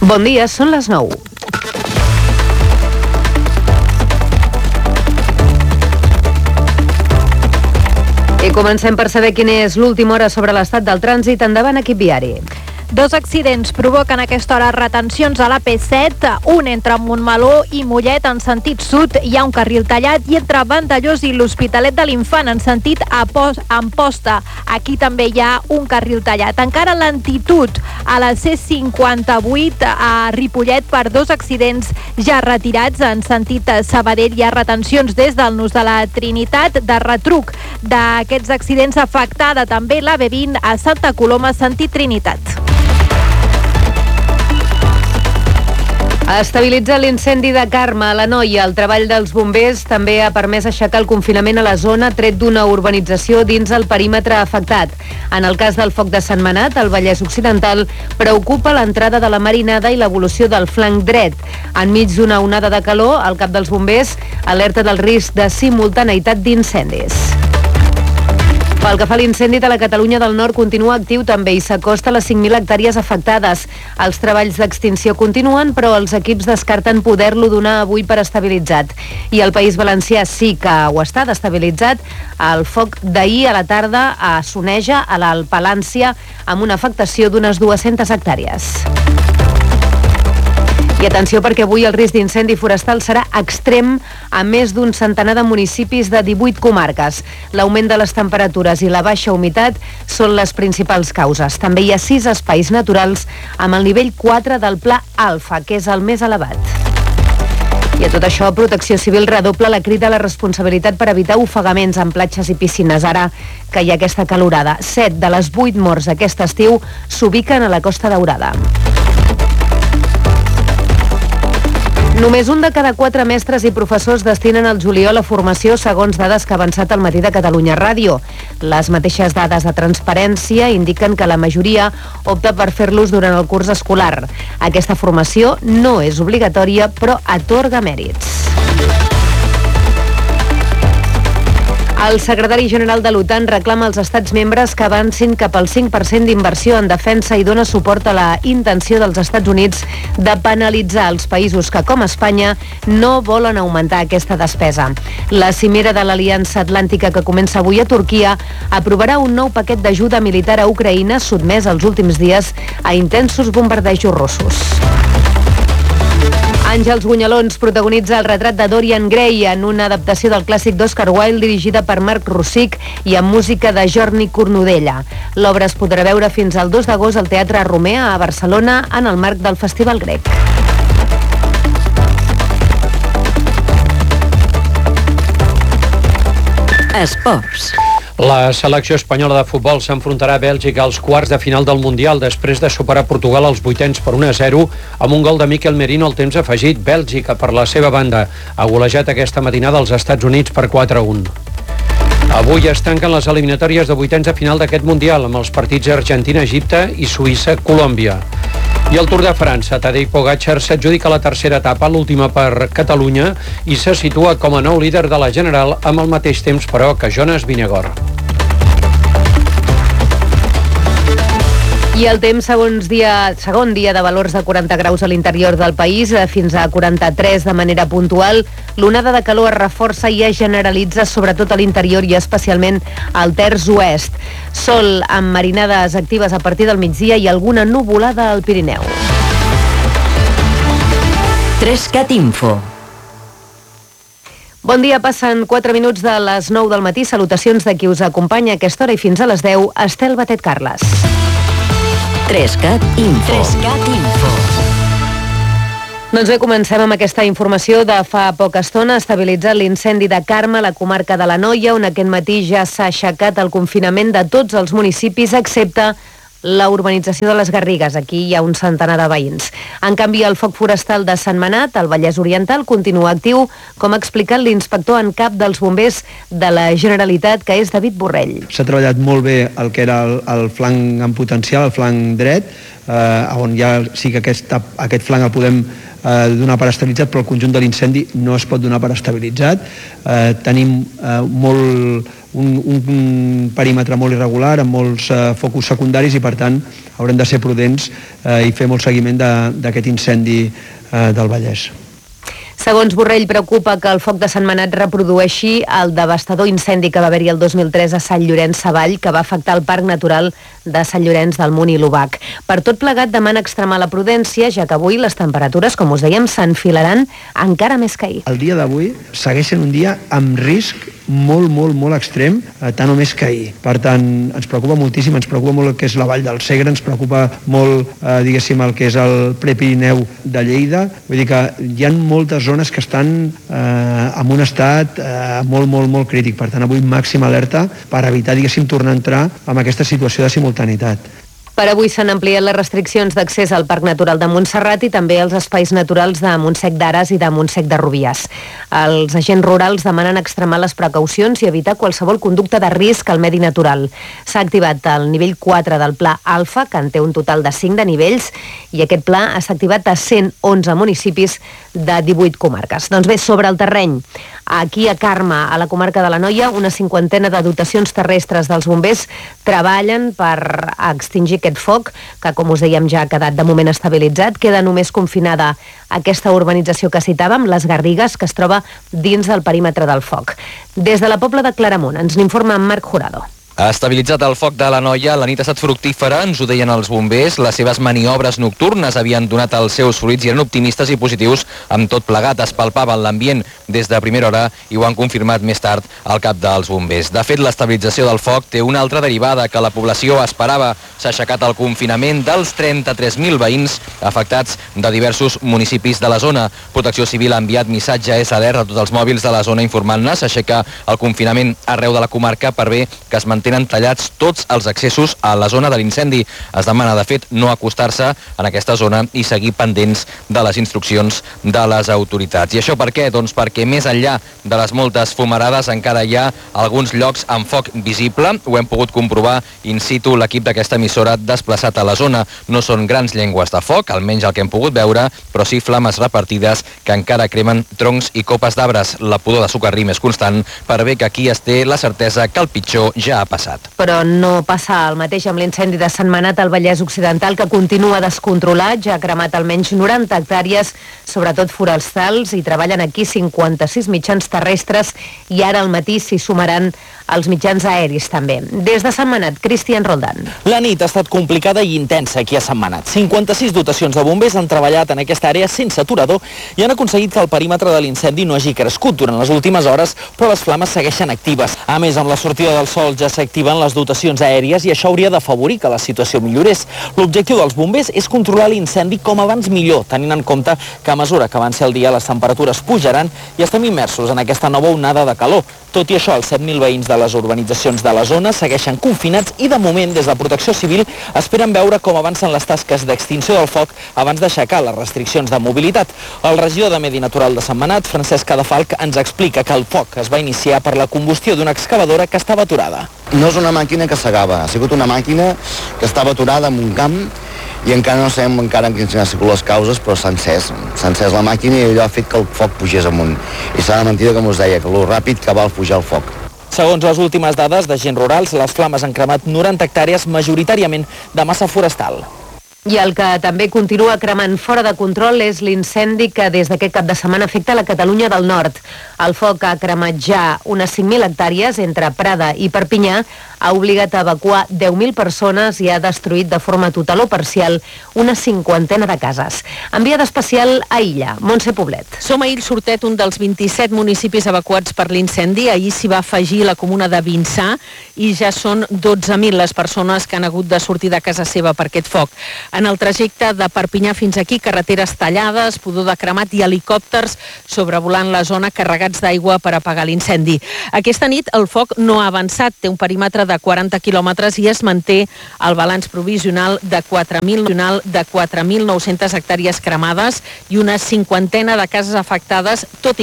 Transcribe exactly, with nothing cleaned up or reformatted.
Bon dia, són les nou. I comencem per saber quina és l'última hora sobre l'estat del trànsit. Endavant, equip viari. Dos accidents provoquen a aquesta hora retencions a la P set, un entre Montmeló i Mollet en sentit sud, hi ha un carril tallat, i entre Vandellós i l'Hospitalet de l'Infant en sentit Amposta, aquí també hi ha un carril tallat. Encara lentitud a la C cinquanta-vuit a Ripollet per dos accidents ja retirats en sentit Sabadell. Hi ha retencions des del nus de la Trinitat. De retruc d'aquests accidents afectada també la B vint a Santa Coloma sentit Trinitat. Estabilitzar l'incendi de Carme a l'Anoia. El treball dels bombers també ha permès aixecar el confinament a la zona tret d'una urbanització dins el perímetre afectat. En el cas del foc de Sentmenat, al Vallès Occidental, preocupa l'entrada de la marinada i l'evolució del flanc dret. Enmig d'una onada de calor, el cap dels bombers alerta del risc de simultaneïtat d'incendis. Pel que fa a l'incendi de la Catalunya del Nord, continua actiu també i s'acosta a les cinc mil hectàrees afectades. Els treballs d'extinció continuen, però els equips descarten poder-lo donar avui per estabilitzat. I el País Valencià sí que ho està d'estabilitzat. El foc d'ahir a la tarda a Soneja, a l'Alt Palància, amb una afectació d'unes dues-centes hectàrees. I atenció, perquè avui el risc d'incendi forestal serà extrem a més d'un centenar de municipis de divuit comarques. L'augment de les temperatures i la baixa humitat són les principals causes. També hi ha sis espais naturals amb el nivell quatre del Pla Alfa, que és el més elevat. I a tot això, Protecció Civil redobla la crida a la responsabilitat per evitar ofegaments en platges i piscines, ara que hi ha aquesta calorada. Set de les vuit morts aquest estiu s'ubiquen a la Costa Daurada. Només un de cada quatre mestres i professors destinen al juliol a formació, segons dades que ha avançat al Matí de Catalunya Ràdio. Les mateixes dades de transparència indiquen que la majoria opta per fer-los durant el curs escolar. Aquesta formació no és obligatòria, però atorga mèrits. El secretari general de l'OTAN reclama als estats membres que avancin cap al cinc per cent d'inversió en defensa i dona suport a la intenció dels Estats Units de penalitzar els països que, com Espanya, no volen augmentar aquesta despesa. La cimera de l'Aliança Atlàntica, que comença avui a Turquia, aprovarà un nou paquet d'ajuda militar a Ucraïna, sotmès els últims dies a intensos bombardejos russos. Àngels Gunyalons protagonitza el retrat de Dorian Gray en una adaptació del clàssic d'Oscar Wilde dirigida per Marc Rossich i amb música de Jordi Cornudella. L'obra es podrà veure fins al dos d'agost al Teatre Romea a Barcelona en el marc del Festival Grec. Esports. La selecció espanyola de futbol s'enfrontarà a Bèlgica als quarts de final del Mundial després de superar Portugal als vuitens per un a zero amb un gol de Mikel Merino al temps afegit. Bèlgica, per la seva banda, ha golejat aquesta matinada als Estats Units per quatre a un. Avui es tanquen les eliminatòries de vuitens de final d'aquest Mundial amb els partits Argentina-Egipte i Suïssa-Colòmbia. I el Tour de França, Tadej Pogačar s'adjudica la tercera etapa, l'última per Catalunya, i se situa com a nou líder de la General amb el mateix temps, però, que Jonas Vingegaard. I el temps, segons dia, segon dia de valors de quaranta graus a l'interior del país, fins a quaranta-tres de manera puntual. L'onada de calor es reforça i es generalitza sobretot a l'interior i especialment al terç oest. Sol amb marinades actives a partir del migdia i alguna nuvolada al Pirineu. Trescat Info. Bon dia, passen quatre minuts de les nou del matí. Salutacions de qui us acompanya a aquesta hora i fins a les deu, Estel Batet Carles. Trescat Info. Trescat Info. Doncs bé, comencem amb aquesta informació de fa poca estona. Estabilitzat l'incendi de Carme a la comarca de l'Anoia, on aquest matí ja s'ha aixecat el confinament de tots els municipis, excepte la urbanització de les Garrigues. Aquí hi ha un centenar de veïns. En canvi, el foc forestal de Sentmenat, al Vallès Oriental, continua actiu, com ha explicat l'inspector en cap dels bombers de la Generalitat, que és David Borrell. S'ha treballat molt bé el que era el, el flanc en potencial, el flanc dret, eh, on ja sí que aquest, aquest flanc el podem eh, donar per estabilitzat, però el conjunt de l'incendi no es pot donar per estabilitzat. Eh, tenim eh, molt, un, un perímetre molt irregular, amb molts eh, focus secundaris, i per tant haurem de ser prudents eh, i fer molt seguiment d'aquest incendi eh, del Vallès. Segons Borrell, preocupa que el foc de Sentmenat reprodueixi el devastador incendi que va haver-hi el dos mil tres a Sant Llorenç Savall, que va afectar el Parc Natural de Sant Llorenç del Munt i l'Obac. Per tot plegat, demana extremar la prudència, ja que avui les temperatures, com us dèiem, s'enfilaran encara més que ahir. El dia d'avui segueix sent un dia amb risc molt, molt, molt extrem, eh, tant o més que ahir. Per tant, ens preocupa moltíssim, ens preocupa molt el que és la Vall del Segre, ens preocupa molt, eh, diguéssim, el que és el Prepirineu de Lleida. Vull dir que hi ha moltes zones que estan eh, en un estat eh, molt, molt, molt crític. Per tant, avui màxima alerta per evitar, diguéssim, tornar a entrar en aquesta situació de simultaneïtat. Per avui s'han ampliat les restriccions d'accés al Parc Natural de Montserrat i també als espais naturals de Montsec d'Ares i de Montsec de Rubiàs. Els agents rurals demanen extremar les precaucions i evitar qualsevol conducta de risc al medi natural. S'ha activat el nivell quatre del Pla Alfa, que en té un total de cinc de nivells, i aquest pla s'ha activat a cent onze municipis de divuit comarques. Doncs bé, sobre el terreny, aquí a Carme, a la comarca de l'Anoia, una cinquantena de dotacions terrestres dels bombers treballen per extingir aquest foc, que, com us dèiem, ja ha quedat de moment estabilitzat. Queda només confinada aquesta urbanització que citàvem, les Garrigues, que es troba dins del perímetre del foc. Des de la Pobla de Claramunt ens n'informa Marc Jurado. Ha estabilitzat el foc de l'Anoia, la nit ha estat fructífera, ens ho deien els bombers, les seves maniobres nocturnes havien donat els seus fruits i eren optimistes i positius amb tot plegat. Es palpava l'ambient des de primera hora i ho han confirmat més tard al cap dels bombers. De fet, l'estabilització del foc té una altra derivada que la població esperava. S'ha aixecat el confinament dels trenta-tres mil veïns afectats de diversos municipis de la zona. Protecció Civil ha enviat missatge S D R a tots els mòbils de la zona informant-ne. S'aixeca el confinament arreu de la comarca per bé que es manté tenen tallats tots els accessos a la zona de l'incendi. Es demana, de fet, no acostar-se en aquesta zona i seguir pendents de les instruccions de les autoritats. I això per què? Doncs perquè més enllà de les moltes fumarades encara hi ha alguns llocs amb foc visible. Ho hem pogut comprovar in situ l'equip d'aquesta emissora desplaçat a la zona. No són grans llengües de foc, almenys el que hem pogut veure, però sí flames repartides que encara cremen troncs i copes d'arbres. La pudor de socarrim és constant per bé que aquí es té la certesa que el pitjor ja ha passat. Però no passa el mateix amb l'incendi de Sentmenat al Vallès Occidental, que continua descontrolat. Ja ha cremat almenys noranta hectàrees, sobretot forestals, i treballen aquí cinquanta-sis mitjans terrestres i ara al matí s'hi sumaran els mitjans aeris també. Des de Sentmenat, Cristian Roldán. La nit ha estat complicada i intensa aquí a Sentmenat. cinquanta-sis dotacions de bombers han treballat en aquesta àrea sense aturador i han aconseguit que el perímetre de l'incendi no hagi crescut durant les últimes hores, però les flames segueixen actives. A més, amb la sortida del sol ja s'activen les dotacions aèries i això hauria d'afavorir que la situació millorés. L'objectiu dels bombers és controlar l'incendi com abans millor, tenint en compte que a mesura que avanci el dia les temperatures pujaran i estem immersos en aquesta nova onada de calor. Tot i això, els set mil veïns de les urbanitzacions de la zona segueixen confinats i de moment des de Protecció Civil esperen veure com avancen les tasques d'extinció del foc abans d'aixecar les restriccions de mobilitat. El regidor de Medi Natural de Sentmenat, Francesc Cadafalch, ens explica que el foc es va iniciar per la combustió d'una excavadora que estava aturada. No és una màquina que s'acaba, ha sigut una màquina que estava aturada en un camp i encara no sabem encara quines han sigut les causes, però s'ha encès, s'ha encès la màquina i allò ha fet que el foc pugés amunt. I serà una mentida, com us deia, que lo ràpid que va pujar el foc. Segons les últimes dades d'agents rurals, les flames han cremat noranta hectàrees, majoritàriament de massa forestal. I el que també continua cremant fora de control és l'incendi que des d'aquest cap de setmana afecta la Catalunya del Nord. El foc ha cremat ja unes cinc mil hectàrees entre Prada i Perpinyà, ha obligat a evacuar deu mil persones i ha destruït de forma total o parcial una cinquantena de cases. Enviada especial a Illa, Montse Poblet. Som a Ill-Sortet, un dels vint-i-set municipis evacuats per l'incendi. Ahir s'hi va afegir la comuna de Vinçà i ja són dotze mil les persones que han hagut de sortir de casa seva per aquest foc. En el trajecte de Perpinyà fins aquí, carreteres tallades, pudor de cremat i helicòpters sobrevolant la zona carregats d'aigua per apagar l'incendi. Aquesta nit el foc no ha avançat, té un perímetre de quaranta quilòmetres i es manté el balanç provisional de quatre mil de quatre mil nou-centes hectàrees cremades i una cinquantena de cases afectades, tot i